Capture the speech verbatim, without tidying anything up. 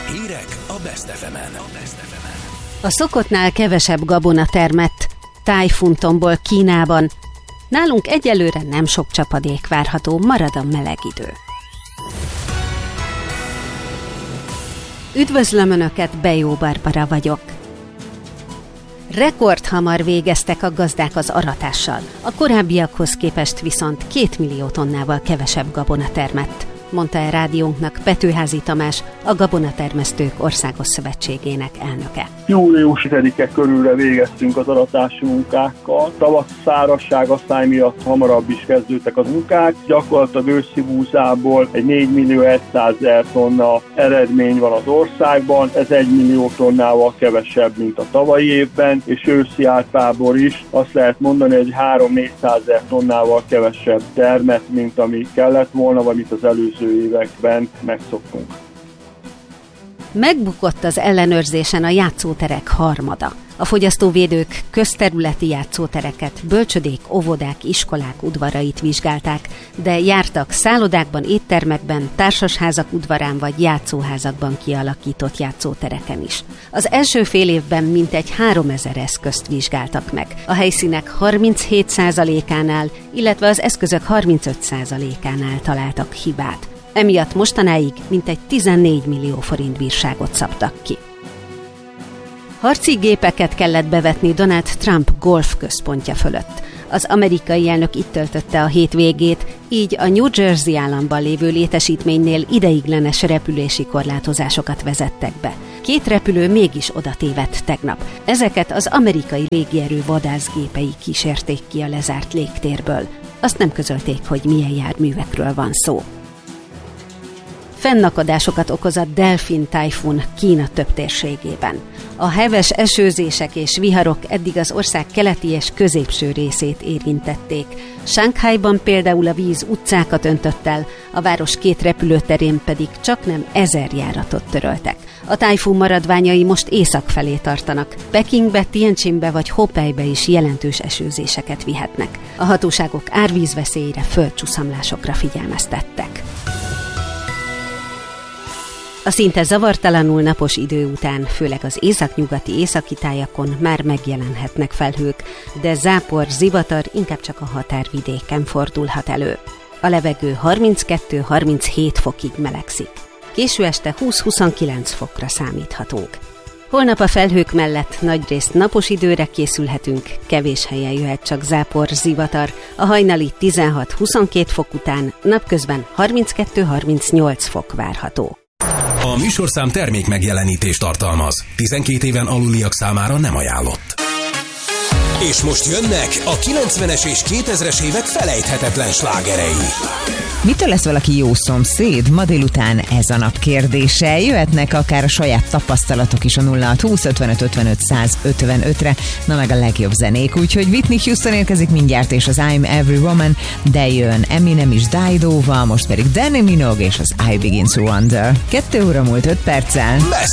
Hírek a Best ef emen. A szokottnál kevesebb gabona termett tájfuntomból Kínában. Nálunk egyelőre nem sok csapadék várható, marad a meleg idő. Üdvözlöm Önöket, Bejó Barbara vagyok. Rekordhamar végeztek a gazdák az aratással. A korábbiakhoz képest viszont két millió tonnával kevesebb gabona termett, mondta el rádiónknak Petőházy Tamás, a Gabonatermesztők Országos Szövetségének elnöke. július tizedike körülre végeztünk az aratási munkákkal. Tavasz szárazság asszály miatt hamarabb is kezdődtek az munkák. Gyakorlatilag őszi búzából egy négy millió százezer tonna eredmény van az országban. Ez egy millió tonnával kevesebb, mint a tavalyi évben, és őszi átpából is azt lehet mondani, hogy három-négyszázezer tonnával kevesebb termet, mint ami kellett volna, vagy mint az előző években megszoktunk. Megbukott az ellenőrzésen a játszóterek harmada. A fogyasztóvédők közterületi játszótereket, bölcsödék, óvodák, iskolák udvarait vizsgálták, de jártak szállodákban, éttermekben, társasházak udvarán vagy játszóházakban kialakított játszótereken is. Az első fél évben mintegy háromezer eszközt vizsgáltak meg. A helyszínek harminchét százalékánál, illetve az eszközök harmincöt százalékánál találtak hibát. Emiatt mostanáig mintegy tizennégy millió forint bírságot szabtak ki. Harci gépeket kellett bevetni Donald Trump golf központja fölött. Az amerikai elnök itt töltötte a hétvégét, így a New Jersey államban lévő létesítménynél ideiglenes repülési korlátozásokat vezettek be. Két repülő mégis oda tévedt tegnap. Ezeket az amerikai légierő vadászgépei kísérték ki a lezárt légtérből. Azt nem közölték, hogy milyen járművekről van szó. Fennakadásokat okoz a Delfin tájfun Kína több térségében. A heves esőzések és viharok eddig az ország keleti és középső részét érintették. Shanghaiban például a víz utcákat öntött el, a város két repülőterén pedig csaknem ezer járatot töröltek. A tájfun maradványai most észak felé tartanak. Pekingbe, Tianjinbe vagy Hopeibe is jelentős esőzéseket vihetnek. A hatóságok árvízveszélyre, földcsúszamlásokra figyelmeztettek. A szinte zavartalanul napos idő után, főleg az északnyugati északi tájakon már megjelenhetnek felhők, de zápor, zivatar inkább csak a határvidéken fordulhat elő. A levegő harminckettő-harminchét fokig melegszik. Késő este húsz-huszonkilenc fokra számíthatunk. Holnap a felhők mellett nagyrészt napos időre készülhetünk, kevés helyen jöhet csak zápor, zivatar, a hajnali tizenhat-huszonkét fok után napközben harminckettő-harmincnyolc fok várható. A műsorszám termék megjelenítést tartalmaz. tizenkét éven aluliak számára nem ajánlott. És most jönnek a kilencvenes és kétezres évek felejthetetlen slágerei. Mitől lesz valaki jó szomszéd? Ma délután ez a nap kérdése. Jöhetnek akár a saját tapasztalatok is a nulla hat húsz ötvenöt ötvenöt száz ötvenötre, na meg a legjobb zenék. Úgyhogy Whitney Houston érkezik mindjárt, és az I'm Every Woman, de jön Eminem is Dido-val, most pedig Danny Minogue és az I Begin to Wonder. Kettő óra múlt öt perccel.